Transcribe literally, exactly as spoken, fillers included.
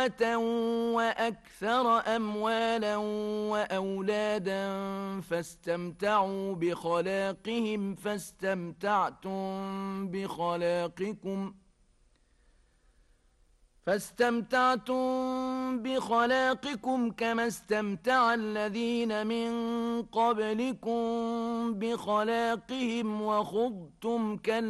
شهوة وأكثر أموالا وأولادا فاستمتعوا بخلاقهم فاستمتعتم بخلاقكم فاستمتعتم بخلاقكم كما استمتع الذين من قبلكم بخلاقهم وخضتم كالأنعام